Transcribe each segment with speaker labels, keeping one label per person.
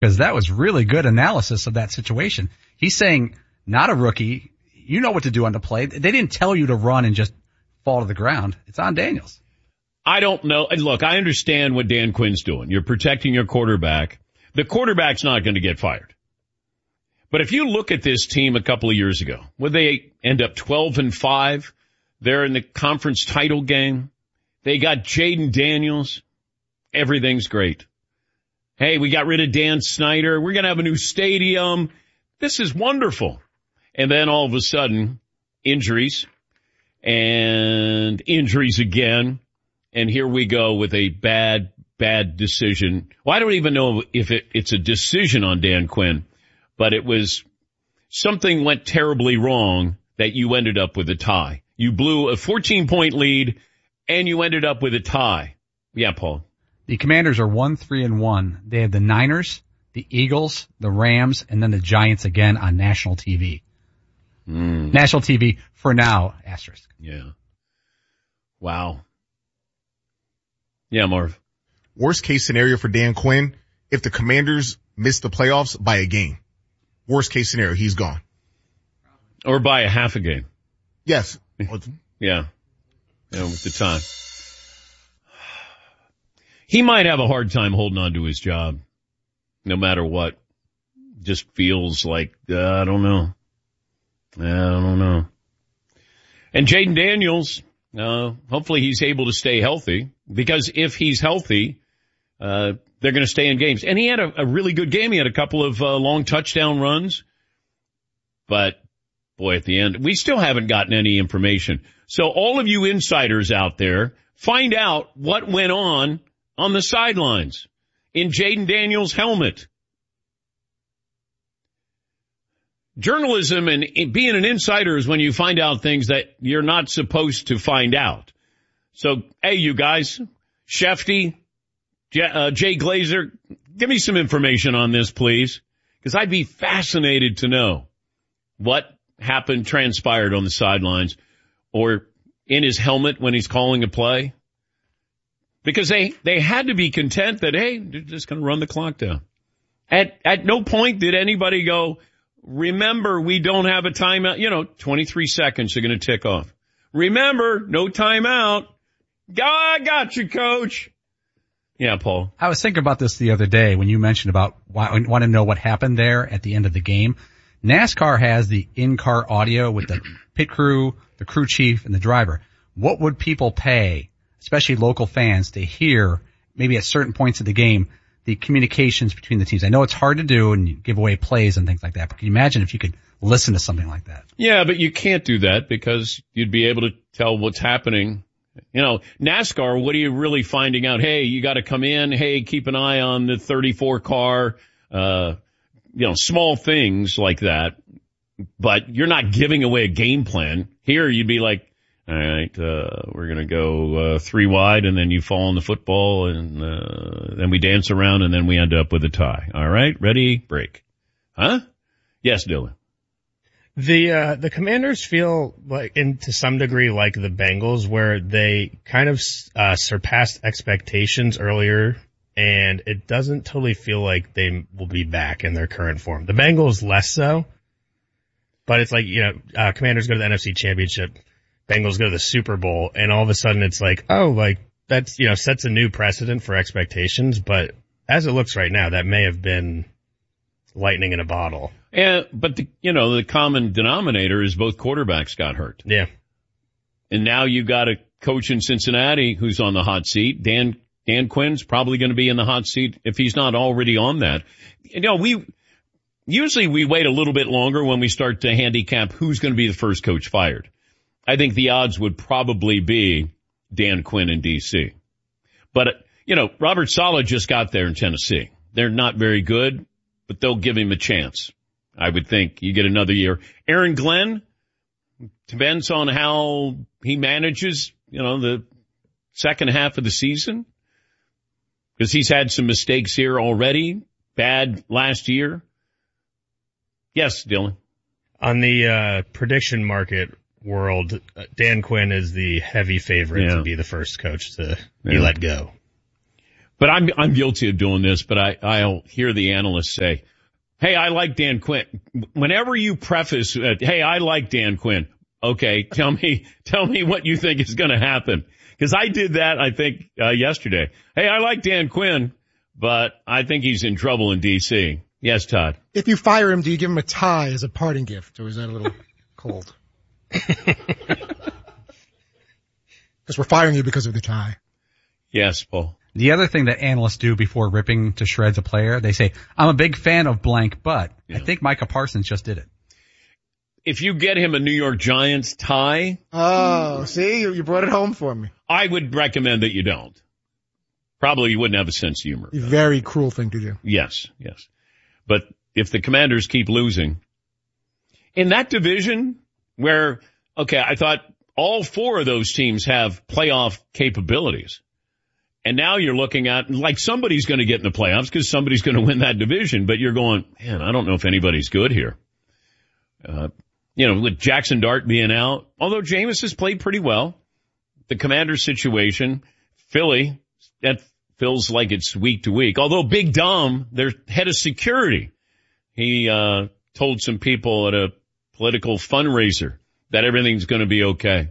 Speaker 1: Because that was really good analysis of that situation. He's saying, not a rookie. You know what to do on the play. They didn't tell you to run and just fall to the ground. It's on Daniels.
Speaker 2: I don't know. And look, I understand what Dan Quinn's doing. You're protecting your quarterback. The quarterback's not going to get fired. But if you look at this team a couple of years ago, would they end up 12-5? They're in the conference title game. They got Jaden Daniels. Everything's great. Hey, we got rid of Dan Snyder. We're going to have a new stadium. This is wonderful. And then all of a sudden, injuries and injuries again. And here we go with a bad decision. Well, I don't even know if it's a decision on Dan Quinn, but it was something went terribly wrong that you ended up with a tie. You blew a 14-point lead and you ended up with a tie. Yeah, Paul.
Speaker 1: The Commanders are 1-3-1. They have the Niners, the Eagles, the Rams, and then the Giants again on national TV. National TV for now, asterisk.
Speaker 2: Yeah. Wow. Yeah, Marv.
Speaker 3: Worst case scenario for Dan Quinn, if the Commanders miss the playoffs by a game. Worst case scenario, he's gone.
Speaker 2: Or by a half a game.
Speaker 3: Yes.
Speaker 2: Yeah. With the time. He might have a hard time holding on to his job, no matter what. Just feels like, I don't know. And Jaden Daniels, hopefully he's able to stay healthy, because if he's healthy, they're going to stay in games. And he had a really good game. He had a couple of long touchdown runs. But, boy, at the end, we still haven't gotten any information. So all of you insiders out there, find out what went on the sidelines in Jaden Daniels' helmet. Journalism and being an insider is when you find out things that you're not supposed to find out. So, hey, you guys, Shefty, Jay Glazer, give me some information on this, please, because I'd be fascinated to know what transpired on the sidelines or in his helmet when he's calling a play. Because they had to be content that, hey, they're just going to run the clock down. At no point did anybody go, remember, we don't have a timeout. 23 seconds are going to tick off. Remember, no timeout. I got you, coach. Yeah, Paul.
Speaker 1: I was thinking about this the other day when you mentioned about want to know what happened there at the end of the game. NASCAR has the in-car audio with the pit crew, the crew chief, and the driver. What would people pay, especially local fans, to hear maybe at certain points of the game the communications between the teams? I know it's hard to do and you give away plays and things like that, but can you imagine if you could listen to something like that?
Speaker 2: Yeah, but you can't do that because you'd be able to tell what's happening. NASCAR, what are you really finding out? Hey, you got to come in. Hey, keep an eye on the 34 car, small things like that. But you're not giving away a game plan. Here, you'd be like, all right, we're going to go 3 wide, and then you fall on the football, and then we dance around, and then we end up with a tie. All right, ready, break. Huh? Yes, Dylan.
Speaker 4: The Commanders feel like, to some degree, like the Bengals, where they kind of surpassed expectations earlier, and it doesn't totally feel like they will be back in their current form. The Bengals less so, but it's like, Commanders go to the NFC Championship, Bengals go to the Super Bowl, and all of a sudden it's like, that's, sets a new precedent for expectations, but as it looks right now, that may have been lightning in a bottle.
Speaker 2: But the common denominator is both quarterbacks got hurt.
Speaker 4: Yeah. And
Speaker 2: now you've got a coach in Cincinnati who's on the hot seat. Dan Quinn's probably going to be in the hot seat if he's not already on that. We wait a little bit longer when we start to handicap who's going to be the first coach fired. I think the odds would probably be Dan Quinn in D.C. But, Robert Saleh just got there in Tennessee. They're not very good, but they'll give him a chance. I would think you get another year. Aaron Glenn, depends on how he manages, the second half of the season. Because he's had some mistakes here already. Bad last year. Yes, Dylan.
Speaker 4: On the prediction market world, Dan Quinn is the heavy favorite to be the first coach to be let go.
Speaker 2: But I'm guilty of doing this, but I'll hear the analysts say, hey, I like Dan Quinn. Whenever you preface, hey, I like Dan Quinn. Okay, tell me what you think is going to happen. Because I did that, I think, yesterday. Hey, I like Dan Quinn, but I think he's in trouble in D.C. Yes, Todd.
Speaker 5: If you fire him, do you give him a tie as a parting gift, or is that a little cold? Because we're firing you because of the tie.
Speaker 2: Yes, Paul.
Speaker 1: The other thing that analysts do before ripping to shreds a player, they say, I'm a big fan of blank, but I think Micah Parsons just did it.
Speaker 2: If you get him a New York Giants tie.
Speaker 5: Oh, see, you brought it home for me.
Speaker 2: I would recommend that you don't. Probably you wouldn't have a sense of humor.
Speaker 5: Very cruel thing to do.
Speaker 2: Yes. But if the Commanders keep losing, in that division where, okay, I thought all four of those teams have playoff capabilities. And now you're looking at, like, somebody's going to get in the playoffs because somebody's going to win that division. But you're going, man, I don't know if anybody's good here. With Jackson Dart being out, although Jameis has played pretty well, the Commanders situation, Philly, that feels like it's week to week. Although Big Dom, their head of security, he told some people at a political fundraiser that everything's going to be okay.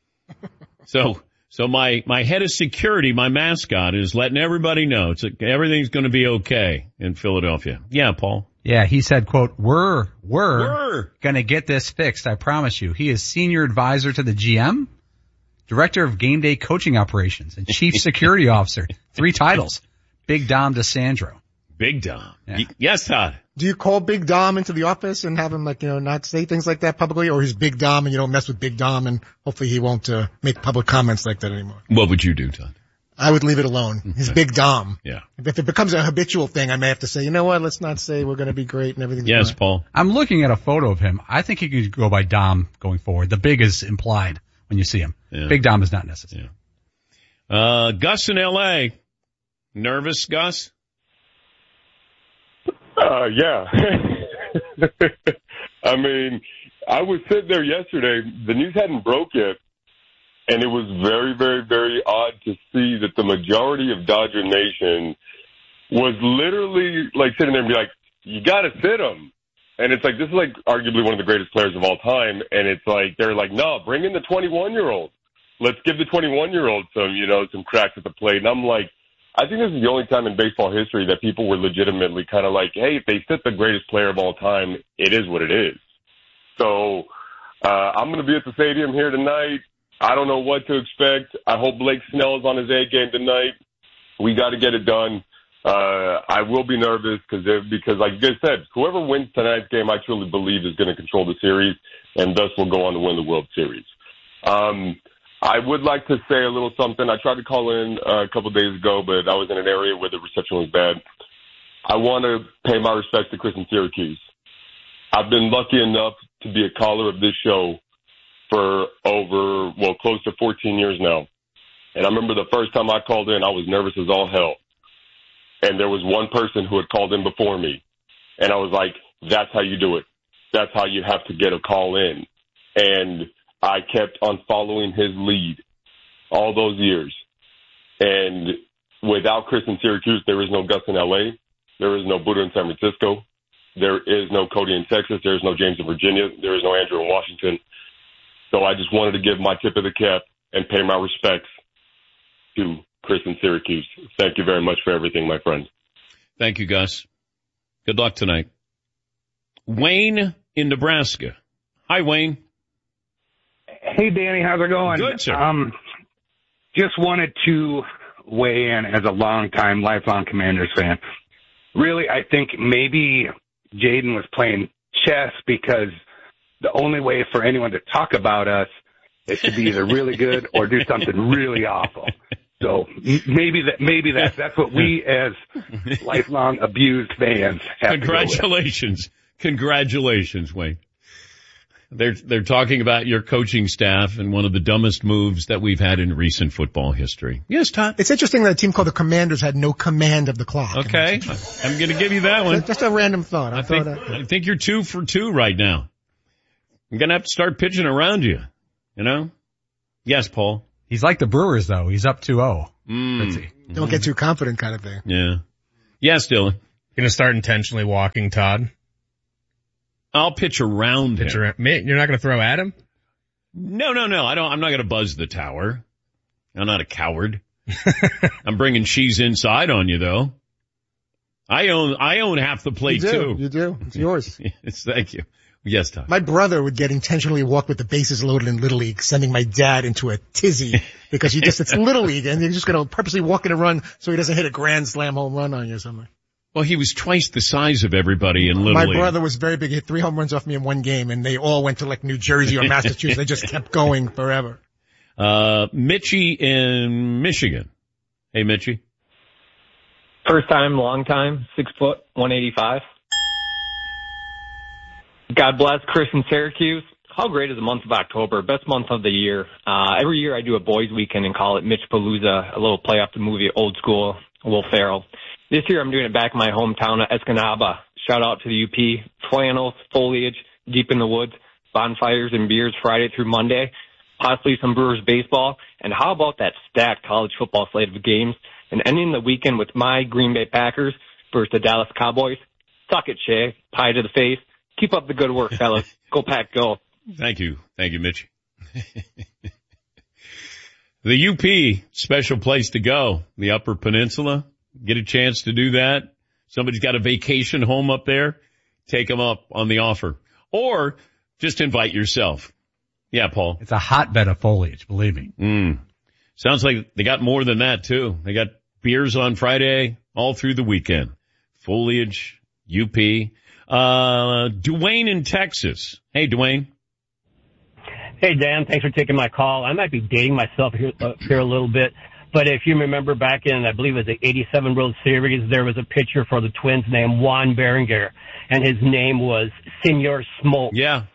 Speaker 2: So my head of security, my mascot, is letting everybody know everything's going to be okay in Philadelphia. Yeah, Paul.
Speaker 1: Yeah, he said, quote, we're going to get this fixed, I promise you. He is senior advisor to the GM, director of game day coaching operations, and chief security officer. 3 titles. Big Dom DeSandro.
Speaker 2: Big Dom.
Speaker 1: Yeah.
Speaker 2: Yes, Todd.
Speaker 5: Do you call Big Dom into the office and have him, not say things like that publicly, or he's Big Dom and you don't mess with Big Dom and hopefully he won't make public comments like that anymore?
Speaker 2: What would you do, Todd?
Speaker 5: I would leave it alone. He's Big Dom.
Speaker 2: Yeah.
Speaker 5: If it becomes a habitual thing, I may have to say, you know what, let's not say we're going to be great and everything's
Speaker 2: Yes,
Speaker 5: fine.
Speaker 2: Paul.
Speaker 1: I'm looking at a photo of him. I think he could go by Dom going forward. The big is implied when you see him.
Speaker 2: Yeah.
Speaker 1: Big Dom is not necessary.
Speaker 2: Yeah. Gus in L.A. Nervous, Gus?
Speaker 6: Yeah. I mean, I was sitting there yesterday. The news hadn't broke yet. And it was very, very, very odd to see that the majority of Dodger Nation was literally like sitting there and be like, you got to sit him. And it's like, this is like arguably one of the greatest players of all time. And it's like, they're like, no, bring in the 21-year-old. Let's give the 21-year-old some cracks at the plate. And I'm like, I think this is the only time in baseball history that people were legitimately kind of like, hey, if they sit the greatest player of all time, it is what it is. So I'm going to be at the stadium here tonight. I don't know what to expect. I hope Blake Snell's on his A game tonight. We got to get it done. I will be nervous because like you guys said, whoever wins tonight's game, I truly believe is going to control the series and thus will go on to win the World Series. I would like to say a little something. I tried to call in a couple of days ago, but I was in an area where the reception was bad. I want to pay my respects to Chris in Syracuse. I've been lucky enough to be a caller of this show for close to 14 years now. And I remember the first time I called in, I was nervous as all hell. And there was one person who had called in before me. And I was like, that's how you do it. That's how you have to get a call in. And I kept on following his lead all those years. And without Chris in Syracuse, there is no Gus in L.A. There is no Buddha in San Francisco. There is no Cody in Texas. There is no James in Virginia. There is no Andrew in Washington. So I just wanted to give my tip of the cap and pay my respects to Chris in Syracuse. Thank you very much for everything, my friend.
Speaker 2: Thank you, Gus. Good luck tonight. Wayne in Nebraska. Hi, Wayne.
Speaker 7: Hey, Danny. How's it going?
Speaker 2: Good, sir.
Speaker 7: Just wanted to weigh in as a lifelong Commanders fan. Really, I think maybe Jaden was playing chess because the only way for anyone to talk about us is to be either really good or do something really awful. So maybe that's what we as lifelong abused fans have
Speaker 2: Congratulations. Congratulations, Wayne. They're talking about your coaching staff and one of the dumbest moves that we've had in recent football history. Yes, Todd.
Speaker 5: It's interesting that a team called the Commanders had no command of the clock.
Speaker 2: Okay. I'm going to give you that one.
Speaker 5: Just a random thought.
Speaker 2: I think you're 2 for 2 right now. I'm going to have to start pitching around you, you know? Yes, Paul.
Speaker 1: He's like the Brewers though. He's up 2-0.
Speaker 5: Don't get too confident kind of thing.
Speaker 2: Yeah. Yes, Dylan.
Speaker 4: Gonna start intentionally walking Todd?
Speaker 2: I'll pitch around him.
Speaker 4: You're not gonna throw at him?
Speaker 2: No. I'm not gonna buzz the tower. I'm not a coward. I'm bringing cheese inside on you though. I own half the plate too.
Speaker 5: You do. It's yours.
Speaker 2: Yes, thank you. Yes, Todd.
Speaker 5: My brother would get intentionally walk with the bases loaded in Little League, sending my dad into a tizzy because it's Little League and you're just going to purposely walk in a run so he doesn't hit a grand slam home run on you or something.
Speaker 2: Well, he was twice the size of everybody in Little League.
Speaker 5: My brother was very big. He hit 3 home runs off me in one game and they all went to like New Jersey or Massachusetts. They just kept going forever.
Speaker 2: Mitchie in Michigan. Hey, Mitchie.
Speaker 8: First time, long time, 6 foot, 185. God bless Chris in Syracuse. How great is the month of October? Best month of the year. Every year I do a boys weekend and call it Mitch Palooza, a little play off the movie Old School, Will Ferrell. This year I'm doing it back in my hometown of Escanaba. Shout out to the UP. Flannels, foliage, deep in the woods, bonfires and beers Friday through Monday, possibly some Brewers baseball. And how about that stacked college football slate of games? And ending the weekend with my Green Bay Packers versus the Dallas Cowboys. Suck it, Shea. Pie to the face. Keep up the good work, fellas. Go Pack, go.
Speaker 2: Thank you, Mitch. The UP, special place to go. The Upper Peninsula. Get a chance to do that. Somebody's got a vacation home up there. Take them up on the offer. Or just invite yourself. Yeah, Paul.
Speaker 1: It's a hotbed of foliage, believe me.
Speaker 2: Sounds like they got more than that, too. They got beers on Friday all through the weekend. Foliage, UP. Dwayne in Texas. Hey, Dwayne.
Speaker 9: Hey, Dan. Thanks for taking my call. I might be dating myself here a little bit, but if you remember back in, I believe it was the 87 World Series, there was a pitcher for the Twins named Juan Berenger, and his name was Senor Smoke.
Speaker 2: Yeah.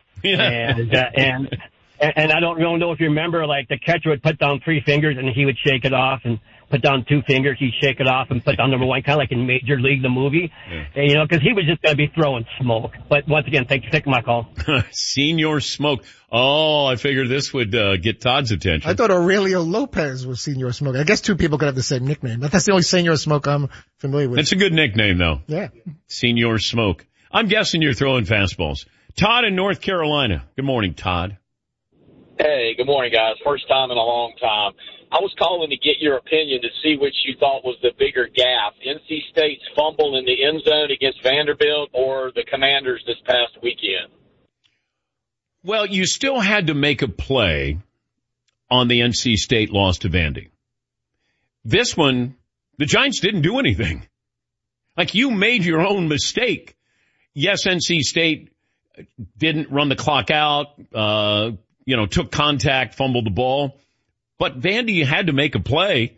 Speaker 9: And I don't really know if you remember, like the catcher would put down 3 fingers and he would shake it off, and put down 2 fingers, he'd shake it off and put down number 1, kind of like in Major League, the movie. Yeah. And, because he was just going to be throwing smoke. But once again, thanks for taking my call.
Speaker 2: Senior Smoke. Oh, I figured this would get Todd's attention.
Speaker 5: I thought Aurelio Lopez was Senior Smoke. I guess 2 people could have the same nickname, but that's the only Senior Smoke I'm familiar with.
Speaker 2: It's a good nickname, though.
Speaker 5: Yeah.
Speaker 2: Senior Smoke. I'm guessing you're throwing fastballs. Todd in North Carolina. Good morning, Todd.
Speaker 10: Hey, good morning, guys. First time in a long time. I was calling to get your opinion to see which you thought was the bigger gaffe, NC State's fumble in the end zone against Vanderbilt or the Commanders this past weekend.
Speaker 2: Well, you still had to make a play on the NC State loss to Vandy. This one, the Giants didn't do anything. Like, you made your own mistake. Yes, NC State didn't run the clock out, took contact, fumbled the ball. But Vandy had to make a play.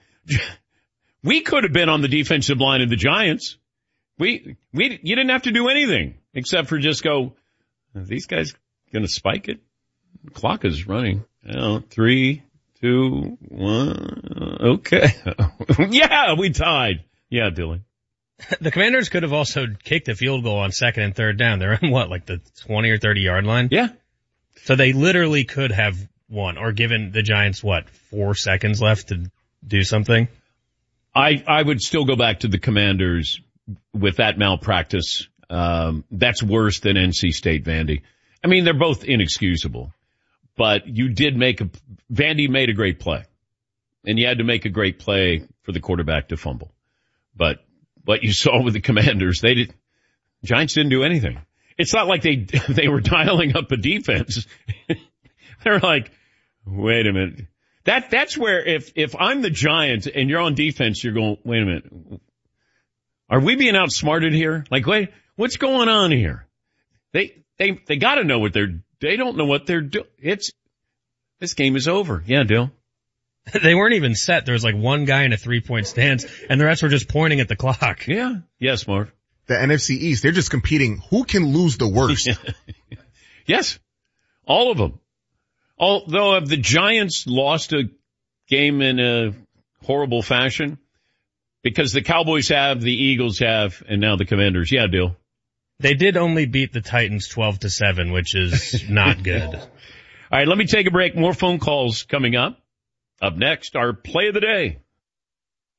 Speaker 2: We could have been on the defensive line of the Giants. You didn't have to do anything except for just go, are these guys going to spike it? The clock is running. 3, 2, 1. Okay. Yeah, we tied. Yeah, Dylan.
Speaker 4: The Commanders could have also kicked a field goal on 2nd and 3rd down. They're on the 20 or 30 yard line?
Speaker 2: Yeah.
Speaker 4: So they literally could have won or given the Giants, 4 seconds left to do something?
Speaker 2: I would still go back to the Commanders with that malpractice. That's worse than NC State, Vandy. I mean, they're both inexcusable, but Vandy made a great play, and you had to make a great play for the quarterback to fumble. But what you saw with the Commanders, Giants didn't do anything. It's not like they were dialing up a defense. They're like, wait a minute. That's where if I'm the Giants and you're on defense, you're going, wait a minute. Are we being outsmarted here? Like, wait, what's going on here? They got to know they don't know what they're doing. This game is over. Yeah, Dill.
Speaker 4: They weren't even set. There was one guy in a 3-point stance and the rest were just pointing at the clock.
Speaker 2: Yeah. Yes, Marv.
Speaker 3: The NFC East, they're just competing. Who can lose the worst?
Speaker 2: Yes. All of them. Although have the Giants lost a game in a horrible fashion? Because the Cowboys have, the Eagles have, and now the Commanders. Yeah, Dill.
Speaker 4: They did only beat the Titans 12-7, which is not good.
Speaker 2: All right, let me take a break. More phone calls coming up. Up next, our play of the day.